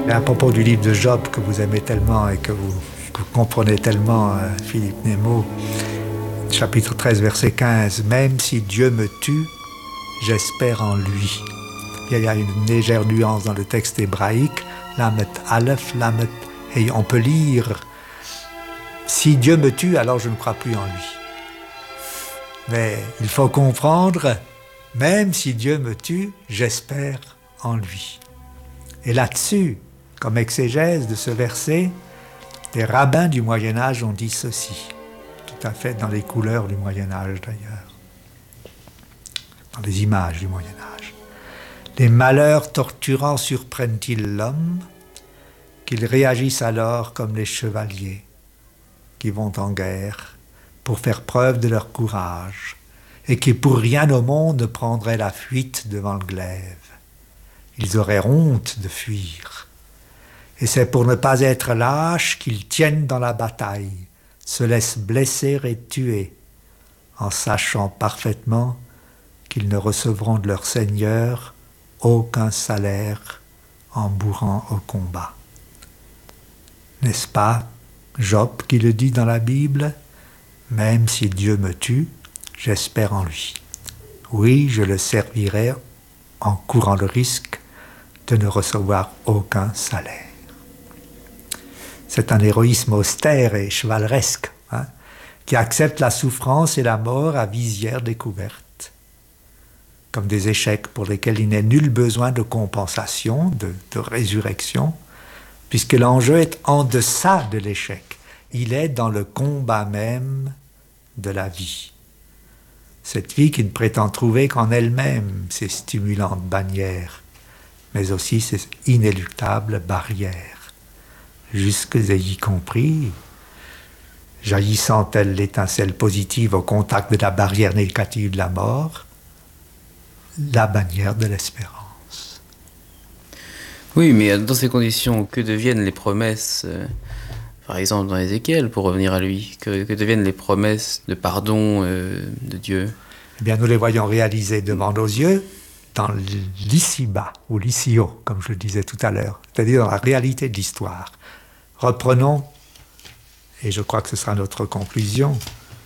Et à propos du livre de Job que vous aimez tellement et que vous comprenez tellement, Philippe Nemo, chapitre 13, verset 15, « Même si Dieu me tue, j'espère en lui. » Il y a une légère nuance dans le texte hébraïque, Lamet Aleph, Lamet, et on peut lire « Si Dieu me tue, alors je ne crois plus en lui. » Mais il faut comprendre, même si Dieu me tue, j'espère en lui. Et là-dessus, comme exégèse de ce verset, les rabbins du Moyen-Âge ont dit ceci, tout à fait dans les couleurs du Moyen-Âge d'ailleurs, dans les images du Moyen-Âge. Les malheurs torturants surprennent-ils l'homme, qu'il réagisse alors comme les chevaliers qui vont en guerre pour faire preuve de leur courage et qui pour rien au monde ne prendraient la fuite devant le glaive. Ils auraient honte de fuir. Et c'est pour ne pas être lâches qu'ils tiennent dans la bataille, se laissent blesser et tuer, en sachant parfaitement qu'ils ne recevront de leur Seigneur aucun salaire en mourant au combat. N'est-ce pas Job qui le dit dans la Bible ? Même si Dieu me tue, j'espère en lui. Oui, je le servirai en courant le risque de ne recevoir aucun salaire. C'est un héroïsme austère et chevaleresque, qui accepte la souffrance et la mort à visière découverte, comme des échecs pour lesquels il n'est nul besoin de compensation, de résurrection, puisque l'enjeu est en deçà de l'échec. Il est dans le combat même de la vie. Cette vie qui ne prétend trouver qu'en elle-même ses stimulantes bannières, mais aussi ses inéluctables barrières. Jusque et y compris, jaillissant-elle l'étincelle positive au contact de la barrière négative de la mort, la bannière de l'espérance. Oui, mais dans ces conditions, que deviennent les promesses, par exemple dans Ézéchiel, pour revenir à lui, que deviennent les promesses de pardon de Dieu ? Eh bien, nous les voyons réalisées devant nos yeux, dans l'ici-bas, ou l'ici-haut, comme je le disais tout à l'heure, c'est-à-dire dans la réalité de l'histoire. Reprenons, et je crois que ce sera notre conclusion,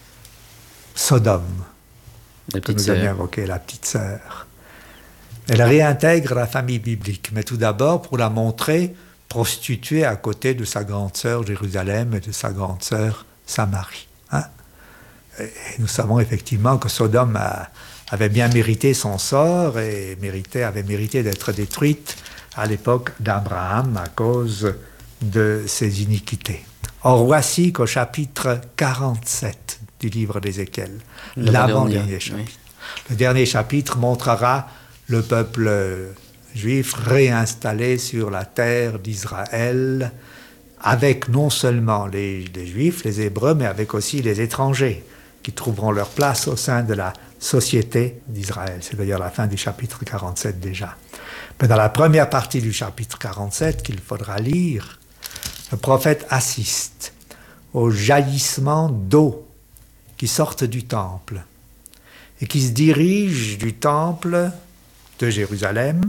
Sodome, que nous avions évoqué, la petite sœur. Elle réintègre la famille biblique, mais tout d'abord pour la montrer prostituée à côté de sa grande sœur Jérusalem et de sa grande sœur Samarie. Et nous savons effectivement que Sodome avait bien mérité son sort et avait mérité d'être détruite à l'époque d'Abraham à cause de ses iniquités. Or voici qu'au chapitre 47 du livre d'Ézéchiel, l'avant-dernier chapitre, oui. Le dernier chapitre montrera le peuple juif réinstallé sur la terre d'Israël, avec non seulement les Juifs, les Hébreux, mais avec aussi les étrangers, qui trouveront leur place au sein de la société d'Israël. C'est d'ailleurs la fin du chapitre 47 déjà. Mais dans la première partie du chapitre 47 qu'il faudra lire, le prophète assiste au jaillissement d'eau qui sortent du temple et qui se dirigent du temple de Jérusalem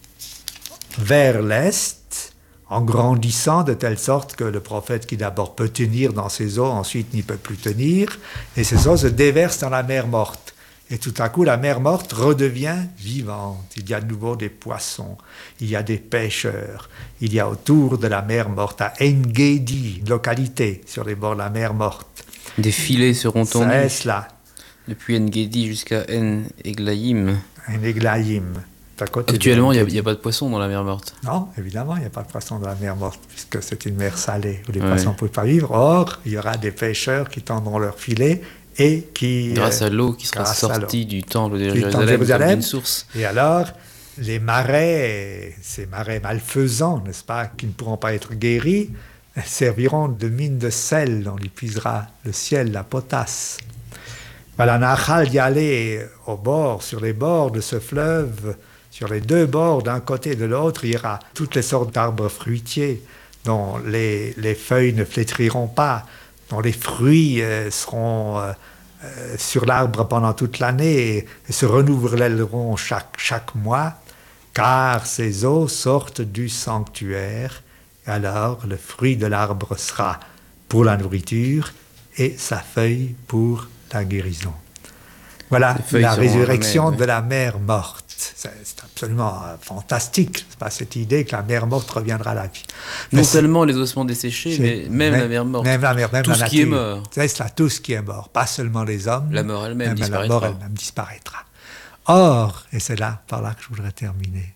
vers l'est, en grandissant de telle sorte que le prophète qui d'abord peut tenir dans ces eaux, ensuite n'y peut plus tenir, et ces eaux se déversent dans la mer morte. Et tout à coup, la mer morte redevient vivante. Il y a de nouveau des poissons, il y a des pêcheurs, il y a autour de la mer morte, à En-Gedi, une localité sur les bords de la mer morte. Des filets seront tendus. C'est cela. Depuis En-Gedi jusqu'à En-Eglaïm. En-Eglaïm. Actuellement, il n'y a pas de poissons dans la mer morte. Non, évidemment, il n'y a pas de poissons dans la mer morte, puisque c'est une mer salée où les poissons ne peuvent pas vivre. Or, il y aura des pêcheurs qui tendront leurs filets et qui... Grâce à l'eau qui sera sortie du temple de Jérusalem comme d'une source. Et alors, les marais, ces marais malfaisants, n'est-ce pas, qui ne pourront pas être guéris, serviront de mine de sel dont il puisera le ciel, la potasse. Voilà, Nahal y aller au bord, sur les bords de ce fleuve, sur les deux bords, d'un côté et de l'autre, il y aura toutes les sortes d'arbres fruitiers dont les feuilles ne flétriront pas, dont les fruits seront sur l'arbre pendant toute l'année et se renouvelleront chaque mois, car ces eaux sortent du sanctuaire, et alors le fruit de l'arbre sera pour la nourriture et sa feuille pour la guérison. Voilà la résurrection de la mer morte. C'est absolument fantastique, c'est pas cette idée que la mer morte reviendra à la vie. Non seulement les ossements desséchés, mais même la mer morte. Même la mer, même tout la ce nature. Qui est mort. C'est cela, tout ce qui est mort, pas seulement les hommes. La mort elle-même disparaîtra. La mort elle-même disparaîtra. Or, et c'est là, par là que je voudrais terminer,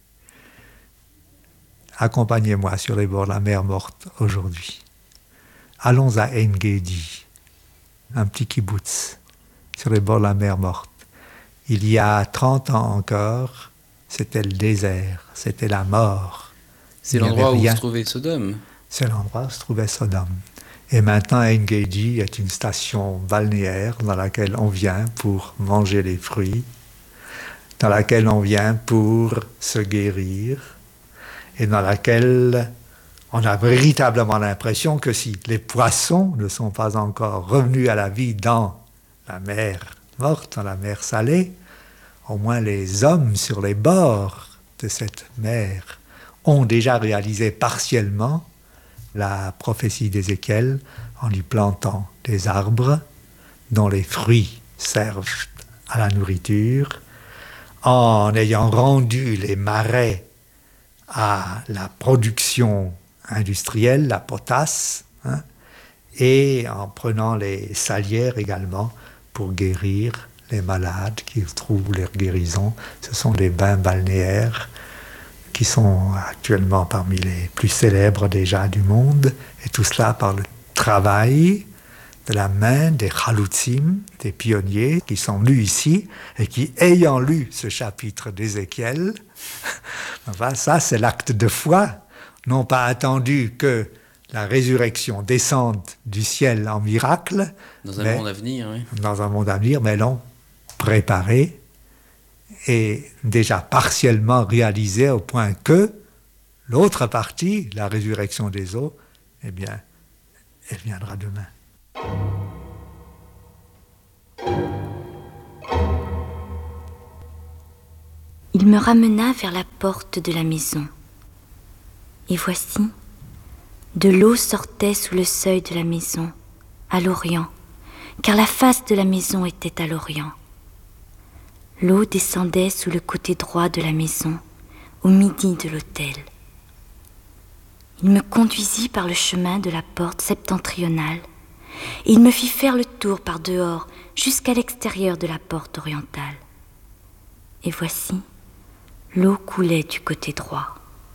accompagnez-moi sur les bords de la mer morte aujourd'hui. Allons à En-Gedi, un petit kibbutz, sur les bords de la mer morte. Il y a 30 ans encore, c'était le désert, c'était la mort. C'est l'endroit où se trouvait Sodome. C'est l'endroit où se trouvait Sodome. Et maintenant, En-Gedi est une station balnéaire dans laquelle on vient pour manger les fruits, dans laquelle on vient pour se guérir, et dans laquelle on a véritablement l'impression que si les poissons ne sont pas encore revenus à la vie dans la mer morte, dans la mer salée, au moins les hommes sur les bords de cette mer ont déjà réalisé partiellement la prophétie d'Ézéchiel en y plantant des arbres dont les fruits servent à la nourriture, en ayant rendu les marais à la production industrielle, la potasse, et en prenant les salières également pour guérir les malades qui trouvent leur guérison. Ce sont des bains balnéaires qui sont actuellement parmi les plus célèbres déjà du monde, et tout cela par le travail de la main des Chalutzim, des pionniers qui sont venus ici et qui, ayant lu ce chapitre d'Ézéchiel, enfin, ça c'est l'acte de foi, n'ont pas attendu que la résurrection descende du ciel en miracle, dans un monde à venir, oui. Dans un monde à venir, mais l'ont préparé et déjà partiellement réalisé au point que l'autre partie, la résurrection des eaux, eh bien, elle viendra demain. Il me ramena vers la porte de la maison. Et voici, de l'eau sortait sous le seuil de la maison, à l'orient, car la face de la maison était à l'orient. L'eau descendait sous le côté droit de la maison, au midi de l'autel. Il me conduisit par le chemin de la porte septentrionale, et il me fit faire le tour par dehors jusqu'à l'extérieur de la porte orientale. Et voici, l'eau coulait du côté droit.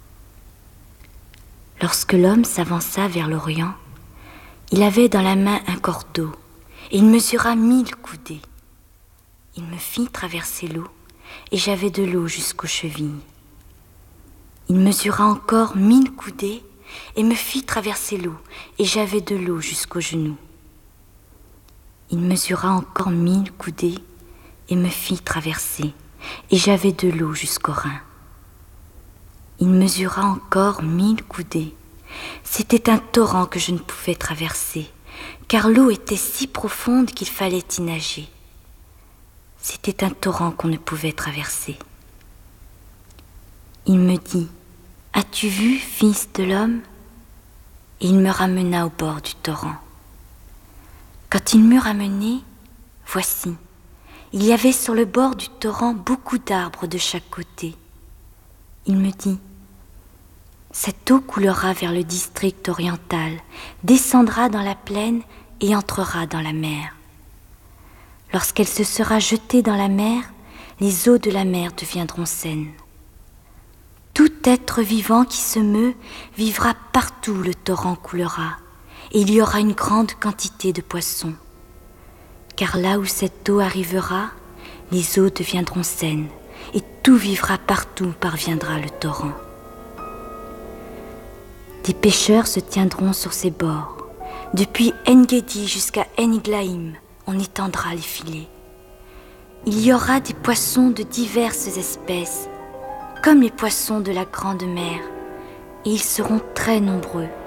Lorsque l'homme s'avança vers l'orient, il avait dans la main un cordeau, et il mesura 1000 coudées. Il me fit traverser l'eau, et j'avais de l'eau jusqu'aux chevilles. Il mesura encore 1000 coudées, et me fit traverser l'eau, et j'avais de l'eau jusqu'aux genoux. Il mesura encore 1000 coudées, et me fit traverser, et j'avais de l'eau jusqu'aux reins. Il mesura encore 1000 coudées. C'était un torrent que je ne pouvais traverser, car l'eau était si profonde qu'il fallait y nager. C'était un torrent qu'on ne pouvait traverser. Il me dit, « As-tu vu, fils de l'homme ?» Et il me ramena au bord du torrent. Quand il m'eut ramené, voici, il y avait sur le bord du torrent beaucoup d'arbres de chaque côté. Il me dit, « Cette eau coulera vers le district oriental, descendra dans la plaine et entrera dans la mer. Lorsqu'elle se sera jetée dans la mer, les eaux de la mer deviendront saines. Tout être vivant qui se meut vivra partout où le torrent coulera, et il y aura une grande quantité de poissons. Car là où cette eau arrivera, les eaux deviendront saines, et tout vivra partout où parviendra le torrent. Des pêcheurs se tiendront sur ses bords. Depuis En-Gedi jusqu'à En-Iglaïm, on étendra les filets. Il y aura des poissons de diverses espèces, comme les poissons de la grande mer, et ils seront très nombreux.